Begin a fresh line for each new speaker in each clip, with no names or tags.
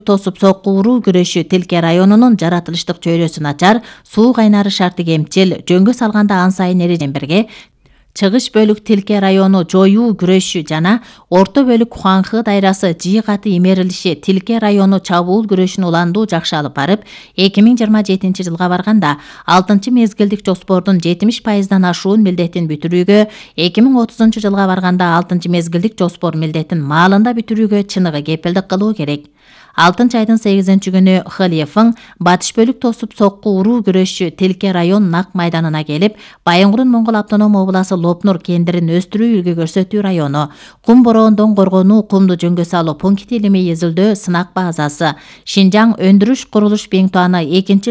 тосуп сокку күрөшү Тилке районунун жаратылыштык чөйрөсү начар, суу кайнары шарты кемчил, жөнгө салганда ан сайын эрежемен бирге чыгыш бөлүк Тилке району жоюу күрөшү жана орто бөлүк Хуанхы дайрасы жии каты имерилиши Тилке району чабуул күрөшүн уландуу жакшы алып барып, 2027-жылга барганда 6-мезгилдик жоспордун 70%дан ашуун милдетин бүтүрүүгө, 2030-жылга барганда 6-мезгилдик жоспор милдетин маалында бүтүрүүгө чыныгы кепилдик кылуу керек. 6-айдын 8-күнү Хылыйевиң батыш бөлүк тосуп сокку уруу күрөшчү Тилке район нак майданына келип, Байынгурун-Моңгол автоном обласы Лопнур кендирин өстүрүү үлгү көрсөтүү району, кум бороондон коргонуу, кумду жөнгө салуу пункти илимий изилдөө сынак базасы, Шинжаң өндүрүш курулуш беңтуаны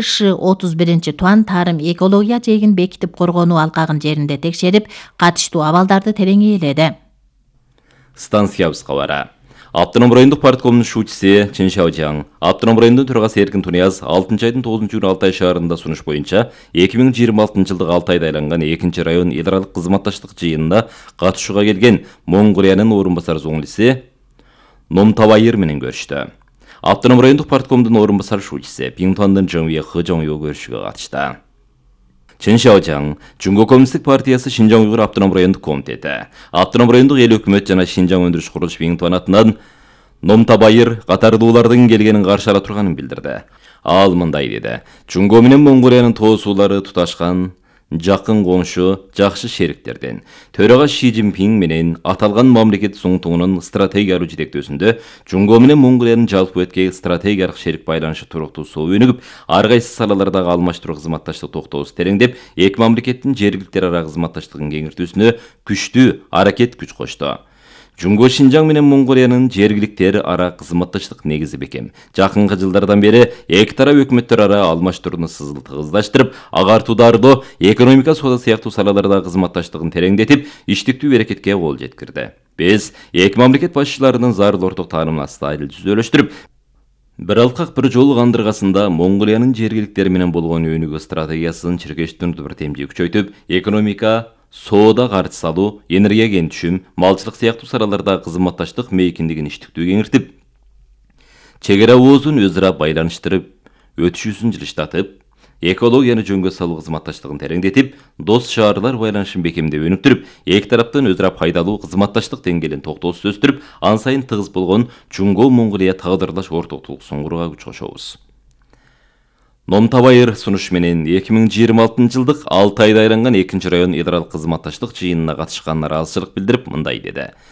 2Ш-31 туан тарым экология жээгин бекитип коргонуу алкагын жеринде текшерип, катыштуу абалдарды терең ээледи.
Станциябыз кабары. Автоном райондук парткомдун шуучусы Чын Шаожаң, автоном райондун төрагасы Эркин Тунияз 6-айдын 9-күнү Алтай шаарында сунуш боюнча 2026-жылдык Алтайда айланган 2-район эл аралык кызматташтык жыйынына катышууга келген Монголиянын орун басар зоңлиси Номтабайыр менен көрүштү. Автоном райондук парткомдун орун басар шуучусы Биңтуандын Жоңуе Хыжоңуе көрүшүүгө катышты. Чын Шаожаң, Жумго Коммунисттик партиясы Шинжаң Уйгур автоном райондук комитети, автоном райондук эл өкмөт жана Шинжаң өндүрүш курулуш Биңтуан атынан Номтабайыр катардуулардын келгенин каршы ала турганын билдирди. Ал мындай деди: Жумго менен Монголиянын тоо суулары туташкан, жакын коңшу, жакшы шериктерден. Төрага Ши Цзиньпин менен аталган мамлекет Цуңтуңунун стратегиялык жетектөөсүндө Жумго менен Монголиянын жалпы өткөй стратегиялык шерик байланышы туруктуусу өнүгүп, ар кайсы салалардагы алмаштыруу кызматташтык токтоосу тереңдеп, эки мамлекеттин жергиликтер ара кызматташтыгын кеңиртүүсүнө күчтүү аракет күч кошту. Жумго Шинжаң менен Монголиянын жергиликтер ара кызматташтык негизи бекем. Жакынкы жылдардан бери эки тарап өкмөттөр ара алмаштырууну тыгыздаштырып, агартуударды, экономика, соода сыяктуу салалардагы кызматташтыгын тереңдетип, иштиктүү берекетке кол жеткирди. Биз эки мамлекет башчыларынын зарыл орток таанымын астайыл түзөлөштүрүп, бир алкак бир жол кандыргасында Монголиянын жергиликтери менен болгон өнүгүү стратегиясын чиркештүүнү биртемдүү күчөйтүп, экономика, соода каржы салуу, энергия кентүшүм, малчылык сыяктуу салалардагы кызматташтык мейкиндигин иштиктүү кеңиртип, чек ара оозун өз ара байланыштырып, өтүшүүсүн жылыштатып, экологияны жөнгө салуу кызматташтыгын тереңдетип, дос шаарлар байланышын бекемдеп өнүктүрүп, эки тараптын өз ара пайдалуу кызматташтык деңгээлин токтоосуз өстүрүп, ан сайын тыгыз болгон Жумго-Монголия тагдырлаш ортоктулуксун курууга күч кошобуз. Номтабайыр сунуш менен 2026-жылдык Алтайда айланган 2-район эл аралык кызматташтык жыйынына катышканына ыраазычылык билдирип, мындай деди: